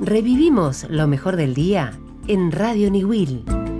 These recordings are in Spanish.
Revivimos lo mejor del día en Radio Niwil.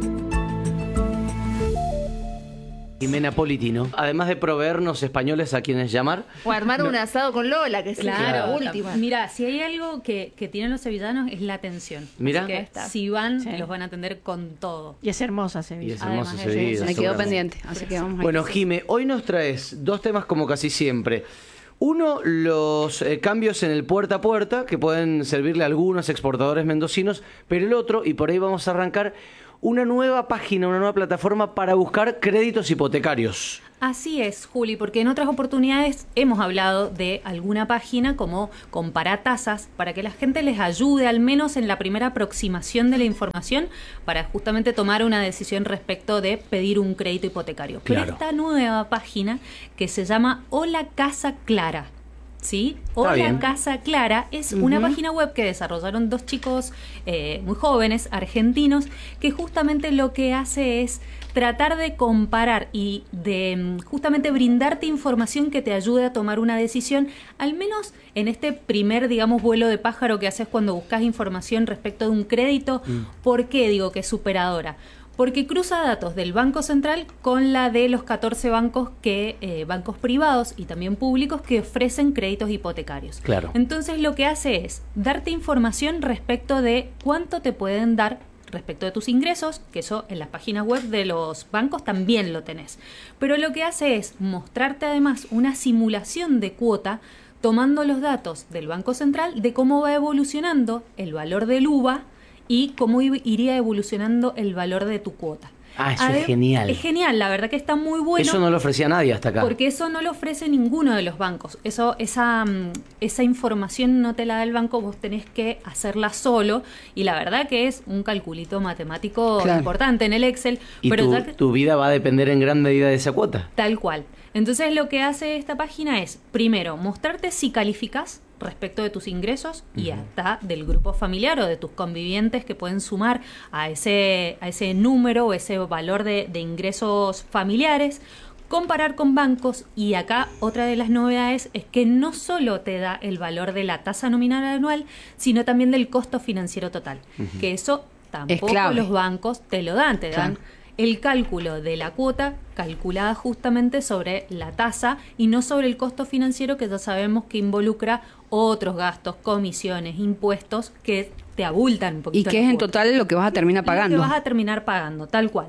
Jimena Politino, además de proveernos españoles a quienes llamar. O armar un asado con Lola, que es Claro, la última. Mira, si hay algo que tienen los sevillanos es la atención. Mira. Así que Está. si van, Sí. los van a atender con todo. Y es hermosa Y Sevilla. es hermoso Además, Sevilla. Me quedo seguramente. pendiente, así que vamos a Bueno, ir. Jime, hoy nos traes dos temas como casi siempre. Uno, los cambios en el puerta a puerta, que pueden servirle a algunos exportadores mendocinos, pero el otro, y por ahí vamos a arrancar, una nueva página, una nueva plataforma para buscar créditos hipotecarios. Así es, Juli, porque en otras oportunidades hemos hablado de alguna página como Comparatasas para que la gente les ayude al menos en la primera aproximación de la información para justamente tomar una decisión respecto de pedir un crédito hipotecario. Claro. Pero esta nueva página que se llama Hola Casa Clara. ¿Sí? Está Hola bien. Casa Clara es una página web que desarrollaron dos chicos muy jóvenes, argentinos, que justamente lo que hace es tratar de comparar y de justamente brindarte información que te ayude a tomar una decisión, al menos en este primer, digamos, vuelo de pájaro que haces cuando buscas información respecto de un crédito. ¿Por qué digo que es superadora? Porque cruza datos del Banco Central con la de los 14 bancos bancos privados y también públicos que ofrecen créditos hipotecarios. Claro. Entonces lo que hace es darte información respecto de cuánto te pueden dar respecto de tus ingresos, que eso en las páginas web de los bancos también lo tenés. Pero lo que hace es mostrarte además una simulación de cuota tomando los datos del Banco Central de cómo va evolucionando el valor del UVA y cómo iría evolucionando el valor de tu cuota. Ah, eso es genial. Es genial, la verdad que está muy bueno. Eso no lo ofrecía nadie hasta acá. Porque eso no lo ofrece ninguno de los bancos. Esa información no te la da el banco, vos tenés que hacerla solo. Y la verdad que es un calculito matemático importante en el Excel. Y pero tu vida va a depender en gran medida de esa cuota. Tal cual. Entonces lo que hace esta página es, primero, mostrarte si calificas respecto de tus ingresos y hasta del grupo familiar o de tus convivientes que pueden sumar a ese número o ese valor de ingresos familiares, comparar con bancos. Y acá otra de las novedades es que no solo te da el valor de la tasa nominal anual, sino también del costo financiero total, que eso tampoco los bancos te lo dan, te dan el cálculo de la cuota calculada justamente sobre la tasa y no sobre el costo financiero, que ya sabemos que involucra otros gastos, comisiones, impuestos que te abultan un poquito. Y que es en total lo que vas a terminar pagando. Lo que vas a terminar pagando, tal cual.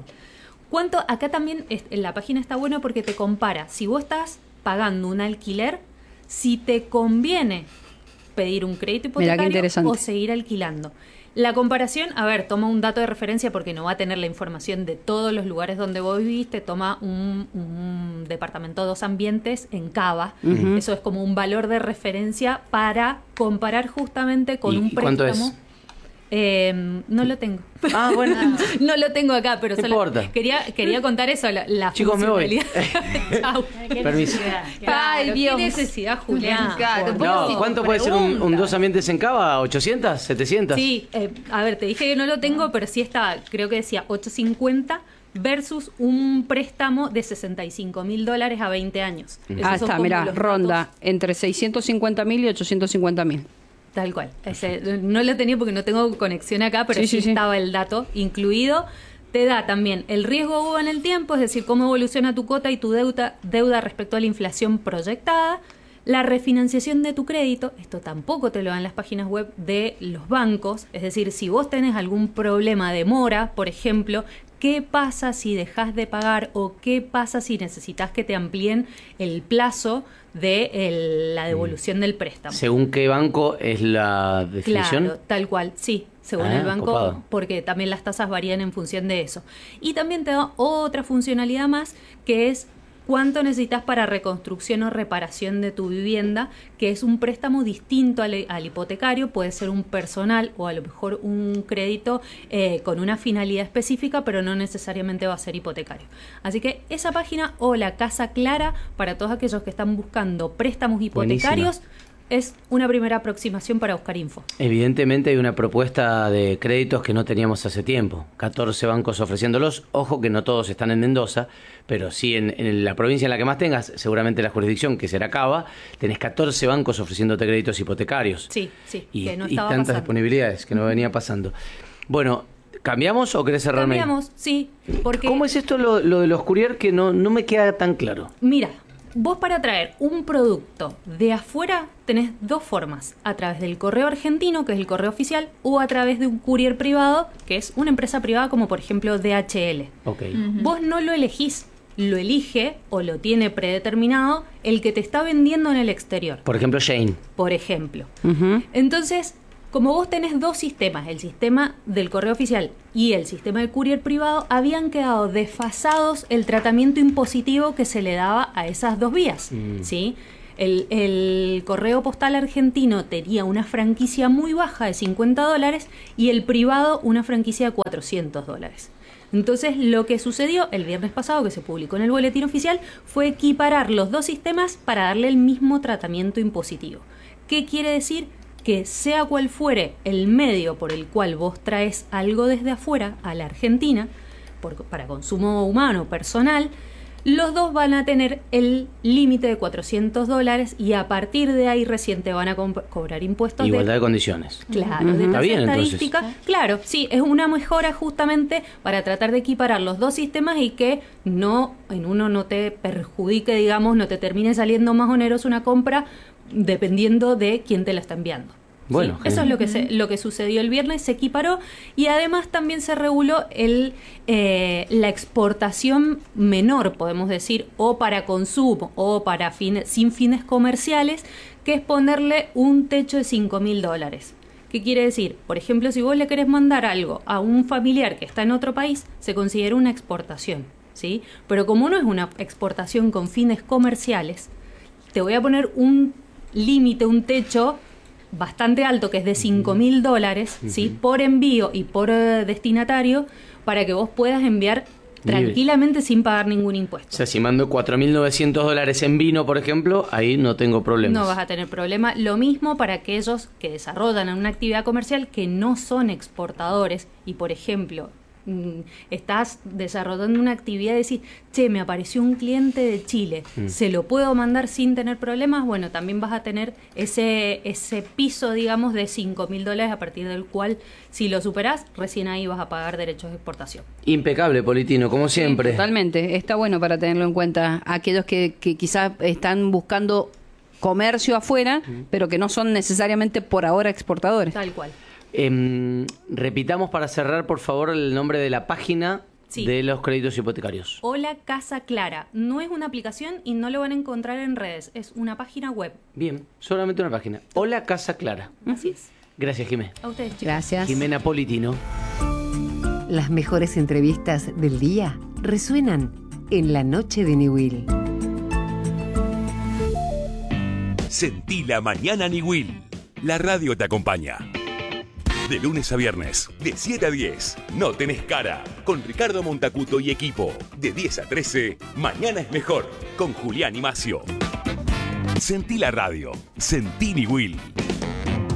Acá también en la página está bueno porque te compara, si vos estás pagando un alquiler, si te conviene pedir un crédito hipotecario o seguir alquilando. La comparación, toma un dato de referencia porque no va a tener la información de todos los lugares donde vos viviste, toma un departamento de 2 ambientes en Cava. Eso es como un valor de referencia para comparar justamente con un préstamo. ¿Cuánto es? No lo tengo. Ah, bueno. No lo tengo acá, pero no solo importa. quería contar eso, la Chicos, me voy. Chau. Permiso. Ay, Dios. ¿Qué necesidad, Julián? No, ¿cuánto puede ser un 2 ambientes en Cava? ¿800? ¿700? Sí, te dije que no lo tengo, pero sí estaba, creo que decía 850 versus un préstamo de $65.000 a 20 años. Está, mirá, ronda entre 650.000 y 850.000. Tal cual. No lo tenía porque no tengo conexión acá, pero sí estaba el dato incluido. Te da también el riesgo UVA en el tiempo, es decir, cómo evoluciona tu cuota y tu deuda respecto a la inflación proyectada. La refinanciación de tu crédito, esto tampoco te lo dan las páginas web de los bancos. Es decir, si vos tenés algún problema de mora, por ejemplo, ¿qué pasa si dejás de pagar o qué pasa si necesitas que te amplíen el plazo de la devolución del préstamo? ¿Según qué banco es la definición? Claro, tal cual, sí, según el banco, copado. Porque también las tasas varían en función de eso. Y también te da otra funcionalidad más, que es cuánto necesitas para reconstrucción o reparación de tu vivienda, que es un préstamo distinto al hipotecario, puede ser un personal o a lo mejor un crédito con una finalidad específica, pero no necesariamente va a ser hipotecario. Así que esa página o la Casa Clara, para todos aquellos que están buscando préstamos hipotecarios, es una primera aproximación para buscar info. Evidentemente hay una propuesta de créditos que no teníamos hace tiempo. 14 bancos ofreciéndolos. Ojo que no todos están en Mendoza, pero sí en la provincia en la que más tengas, seguramente la jurisdicción, que será Cava, tenés 14 bancos ofreciéndote créditos hipotecarios. Sí, Y, que no y estaba tantas pasando. disponibilidades que no venía pasando. Bueno, ¿cambiamos o querés cerrarme ahí? Cambiamos, sí, porque... ¿Cómo es esto lo de los courier que no me queda tan claro? Mira, vos para traer un producto de afuera tenés dos formas. A través del correo argentino, que es el correo oficial, o a través de un courier privado, que es una empresa privada como por ejemplo DHL. Ok. Vos no lo elegís, lo elige o lo tiene predeterminado el que te está vendiendo en el exterior, Por ejemplo, Shane. por ejemplo. Ujú. Entonces, como vos tenés dos sistemas, el sistema del correo oficial y el sistema del courier privado, habían quedado desfasados el tratamiento impositivo que se le daba a esas dos vías, ¿sí? El correo postal argentino tenía una franquicia muy baja de $50 y el privado una franquicia de $400. Entonces, lo que sucedió el viernes pasado, que se publicó en el boletín oficial, fue equiparar los dos sistemas para darle el mismo tratamiento impositivo. ¿Qué quiere decir? Que sea cual fuere el medio por el cual vos traes algo desde afuera a la Argentina, para consumo humano, personal, los dos van a tener el límite de $400 y a partir de ahí recién te van a cobrar impuestos. Igualdad de condiciones. Claro, de Está tasa bien, entonces. estadística. Claro, sí, es una mejora justamente para tratar de equiparar los dos sistemas y que no en uno no te perjudique, digamos, no te termine saliendo más onerosa una compra dependiendo de quién te la está enviando. Bueno, ¿sí? Eso es lo que sucedió el viernes, se equiparó y además también se reguló la exportación menor, podemos decir, o para consumo o para sin fines comerciales, que es ponerle un techo de $5.000. ¿Qué quiere decir? Por ejemplo, si vos le querés mandar algo a un familiar que está en otro país, se considera una exportación, ¿sí? Pero como no es una exportación con fines comerciales, te voy a poner un límite, un techo bastante alto, que es de $5.000, ¿sí? Por envío y por destinatario, para que vos puedas enviar tranquilamente sin pagar ningún O impuesto. sea, si mando $4.900 en vino, por ejemplo, ahí no tengo problemas. No vas a tener problema. Lo mismo para aquellos que desarrollan una actividad comercial que no son exportadores y, por ejemplo, estás desarrollando una actividad y decís, che, me apareció un cliente de Chile, ¿se lo puedo mandar sin tener problemas? Bueno, también vas a tener ese piso, digamos, de $5.000 a partir del cual, si lo superás, recién ahí vas a pagar derechos de exportación. Impecable, Politino, como siempre. Totalmente, está bueno para tenerlo en cuenta aquellos que quizás están buscando comercio afuera, pero que no son necesariamente por ahora exportadores. Tal cual. Repitamos para cerrar, por favor, el nombre de la página de los créditos hipotecarios. Hola Casa Clara. No es una aplicación y no lo van a encontrar en redes. Es una página web. Bien, solamente una página. Hola Casa Clara. Así es. Gracias, Jimé. A ustedes, chicos. Gracias. Jimena Politino. Las mejores entrevistas del día resuenan en la noche de Niwil. Sentí la mañana Niwil. La radio te acompaña. De lunes a viernes, de 7 a 10, No Tenés Cara, con Ricardo Montacuto y equipo. De 10 a 13, Mañana es Mejor, con Julián y Macio. Sentí la radio, sentí Niwil.